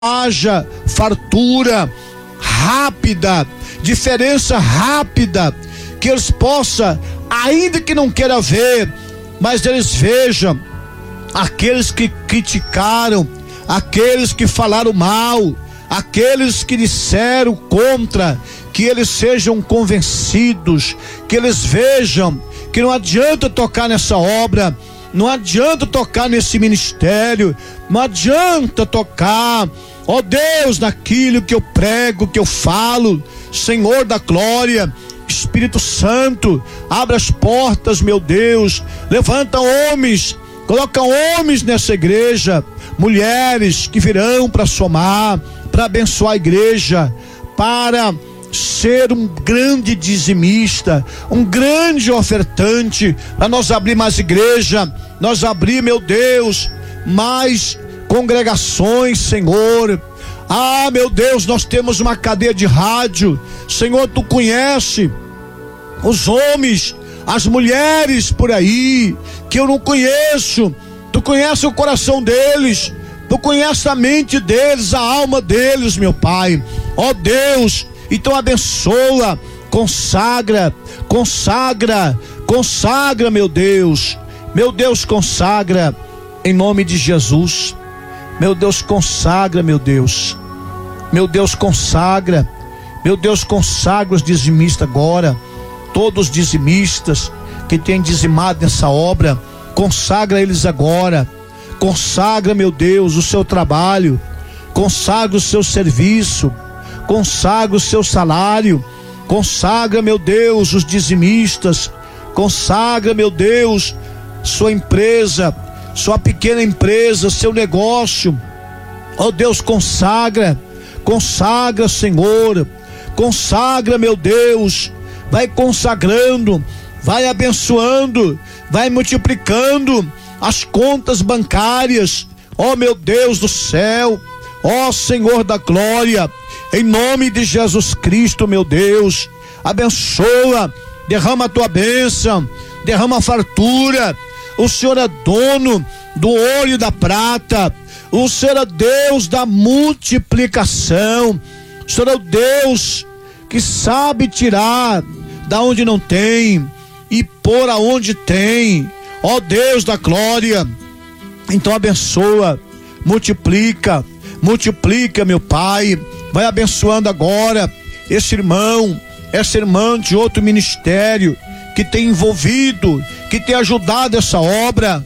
haja fartura rápida, diferença rápida, que eles possam, ainda que não queira ver, mas eles vejam aqueles que criticaram, aqueles que falaram mal, aqueles que disseram contra, que eles sejam convencidos, que eles vejam que não adianta tocar nessa obra, não adianta tocar nesse ministério, não adianta tocar, ó Deus, naquilo que eu prego, que eu falo. Senhor da glória, Espírito Santo, abre as portas, meu Deus, levanta homens, coloca homens nessa igreja, mulheres que virão para somar, para abençoar a igreja, para ser um grande dizimista, um grande ofertante, para nós abrir mais igreja, nós abrir, meu Deus, mais congregações, Senhor. Ah, meu Deus, nós temos uma cadeia de rádio, Senhor, tu conhece os homens, as mulheres por aí, que eu não conheço, tu conhece o coração deles, tu conhece a mente deles, a alma deles, meu Pai, ó Deus. Então abençoa, consagra, meu Deus, consagra, em nome de Jesus, meu Deus, consagra, meu Deus consagra, os dizimistas agora, todos os dizimistas que têm dizimado nessa obra, consagra eles agora, consagra, meu Deus, o seu trabalho, consagra o seu serviço, consagra o seu salário, consagra, meu Deus, os dizimistas, consagra, meu Deus, sua empresa, sua pequena empresa, seu negócio, ó Deus, consagra, Senhor, consagra, meu Deus, vai consagrando, vai abençoando, vai multiplicando as contas bancárias, ó meu Deus do céu, ó Senhor da glória, em nome de Jesus Cristo, meu Deus, abençoa, derrama a tua bênção, derrama a fartura. O Senhor é dono do ouro e da prata, o Senhor é Deus da multiplicação, o Senhor é o Deus que sabe tirar da onde não tem e pôr aonde tem, ó Deus da glória. Então abençoa, multiplica, meu Pai, vai abençoando agora esse irmão, essa irmã de outro ministério que tem envolvido, que tem ajudado essa obra.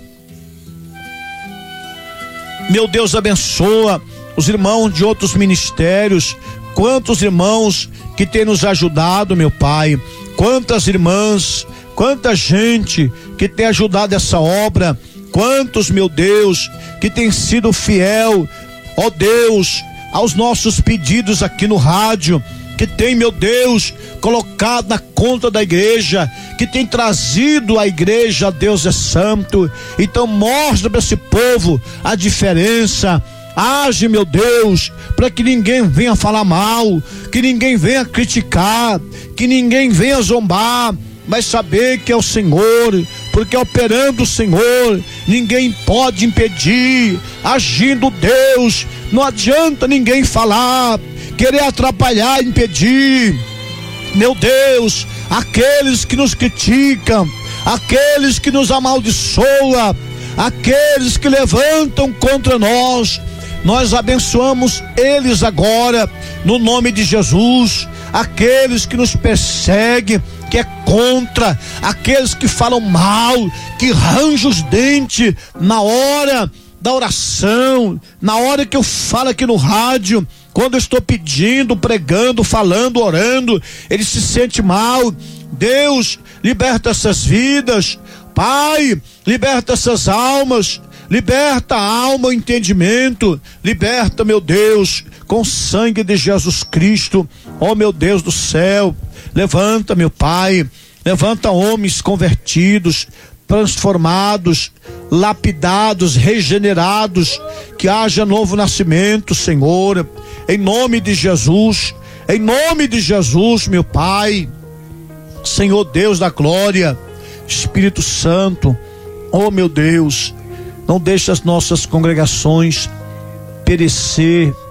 Meu Deus, abençoa os irmãos de outros ministérios, quantos irmãos que tem nos ajudado, meu Pai, quantas irmãs, quanta gente que tem ajudado essa obra, quantos, meu Deus, que tem sido fiel, ó Deus, aos nossos pedidos aqui no rádio, que tem, meu Deus, colocado na conta da igreja, que tem trazido a igreja, Deus é santo. Então mostra para esse povo a diferença, age, meu Deus, para que ninguém venha falar mal, que ninguém venha criticar, que ninguém venha zombar, mas saber que é o Senhor, porque operando o Senhor, ninguém pode impedir, agindo Deus, não adianta ninguém falar, querer atrapalhar, impedir. Meu Deus, aqueles que nos criticam, aqueles que nos amaldiçoam, aqueles que levantam contra nós, nós abençoamos eles agora, no nome de Jesus. Aqueles que nos perseguem, que é contra, aqueles que falam mal, que arranjam os dentes na hora da oração, na hora que eu falo aqui no rádio, quando eu estou pedindo, pregando, falando, orando, ele se sente mal. Deus, liberta essas vidas, Pai, liberta essas almas, liberta a alma, o entendimento, liberta, meu Deus, com o sangue de Jesus Cristo, ó meu Deus do céu. Levanta, meu Pai, levanta homens convertidos, transformados, lapidados, regenerados, que haja novo nascimento, Senhor, em nome de Jesus, meu Pai. Senhor Deus da glória, Espírito Santo, ó meu Deus, não deixe as nossas congregações perecer,